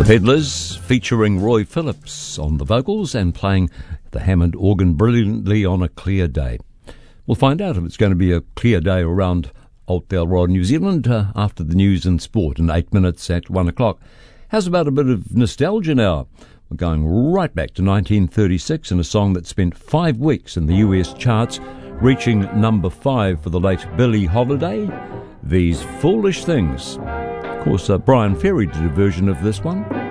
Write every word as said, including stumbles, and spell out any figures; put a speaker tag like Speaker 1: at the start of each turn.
Speaker 1: The Peddlers, featuring Roy Phillips on the vocals and playing the Hammond organ brilliantly on a clear day. We'll find out if it's going to be a clear day around Aotearoa, New Zealand, uh, after the news and sport in eight minutes at one o'clock. How's about a bit of nostalgia now? We're going right back to nineteen thirty-six in a song that spent five weeks in the U S charts, reaching number five for the late Billie Holiday, These Foolish Things. Of course, uh, Brian Ferry did a version of this one.